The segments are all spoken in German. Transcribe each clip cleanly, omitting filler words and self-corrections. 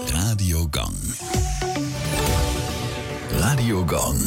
Radio Gong. Radio Gong.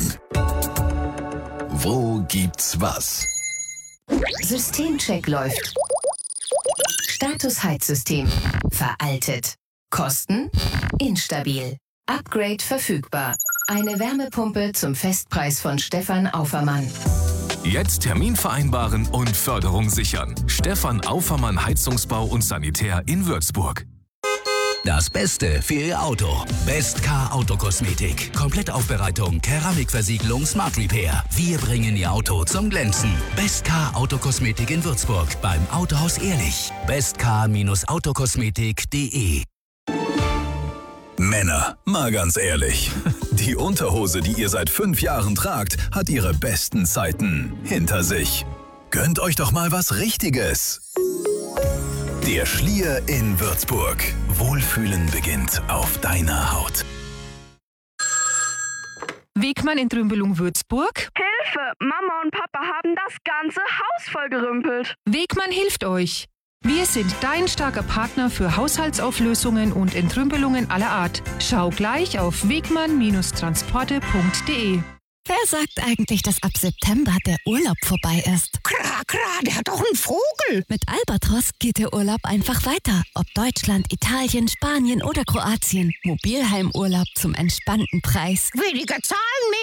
Wo gibt's was? Systemcheck läuft. Status Heizsystem. Veraltet. Kosten? Instabil. Upgrade verfügbar. Eine Wärmepumpe zum Festpreis von Stefan Aufermann. Jetzt Termin vereinbaren und Förderung sichern. Stefan Aufermann Heizungsbau und Sanitär in Würzburg. Das Beste für Ihr Auto. Best Car Autokosmetik. Komplettaufbereitung, Keramikversiegelung, Smart Repair. Wir bringen Ihr Auto zum Glänzen. Best Car Autokosmetik in Würzburg beim Autohaus Ehrlich. bestcar-autokosmetik.de. Männer, mal ganz ehrlich. Die Unterhose, die ihr seit 5 Jahren tragt, hat ihre besten Zeiten hinter sich. Gönnt euch doch mal was Richtiges. Der Schlier in Würzburg. Wohlfühlen beginnt auf deiner Haut. Wegmann in Trümbelung Würzburg. Hilfe! Mama und Papa haben das ganze Haus vollgerümpelt. Wegmann hilft euch. Wir sind dein starker Partner für Haushaltsauflösungen und Entrümpelungen aller Art. Schau gleich auf wegmann-transporte.de. Wer sagt eigentlich, dass ab September der Urlaub vorbei ist? Klar, der hat doch einen Vogel. Mit Albatros geht der Urlaub einfach weiter. Ob Deutschland, Italien, Spanien oder Kroatien. Mobilheimurlaub zum entspannten Preis. Weniger zahlen,